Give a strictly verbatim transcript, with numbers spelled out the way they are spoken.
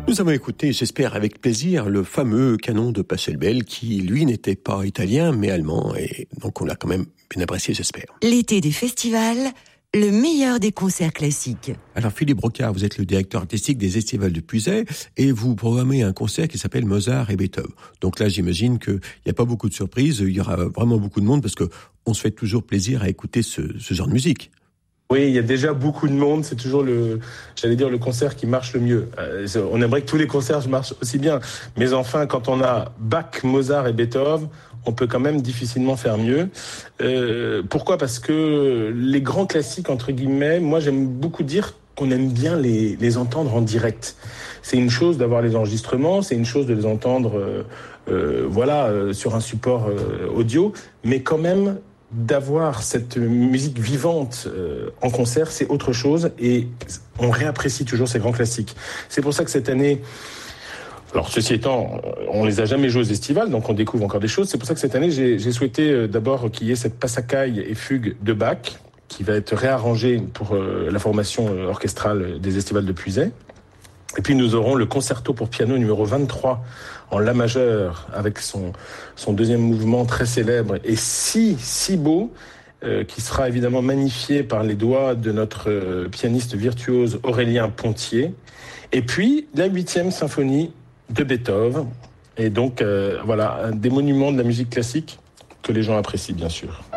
Nous avons écouté, j'espère avec plaisir, le fameux canon de Pachelbel qui, lui, n'était pas italien, mais allemand. Et donc, on l'a quand même bien apprécié, j'espère. L'été des festivals, le meilleur des concerts classiques. Alors, Philippe Brocard, vous êtes le directeur artistique des Estivales de Puisaye et vous programmez un concert qui s'appelle Mozart et Beethoven. Donc là, j'imagine qu'il n'y a pas beaucoup de surprises. Il y aura vraiment beaucoup de monde parce qu'on se fait toujours plaisir à écouter ce, ce genre de musique. Oui, il y a déjà beaucoup de monde. C'est toujours le, j'allais dire, le concert qui marche le mieux. Euh, on aimerait que tous les concerts marchent aussi bien. Mais enfin, quand on a Bach, Mozart et Beethoven, on peut quand même difficilement faire mieux. Euh, pourquoi ? Parce que les grands classiques, entre guillemets, moi j'aime beaucoup dire qu'on aime bien les, les entendre en direct. C'est une chose d'avoir les enregistrements, c'est une chose de les entendre euh, euh, voilà, euh, sur un support euh, audio, mais quand même d'avoir cette musique vivante euh, en concert, c'est autre chose et on réapprécie toujours ces grands classiques. C'est pour ça que cette année, alors ceci étant, on les a jamais joués aux Estivales, donc on découvre encore des choses. C'est pour ça que cette année, j'ai, j'ai souhaité euh, d'abord qu'il y ait cette Passacaille et fugue de Bach qui va être réarrangée pour euh, la formation euh, orchestrale des Estivales de Puisaye. Et puis nous aurons le concerto pour piano numéro vingt-trois en la majeur avec son, son deuxième mouvement très célèbre et si, si beau, euh, qui sera évidemment magnifié par les doigts de notre euh, pianiste virtuose Aurélien Pontier. Et puis la huitième symphonie de Beethoven. Et donc euh, voilà, des monuments de la musique classique que les gens apprécient bien sûr.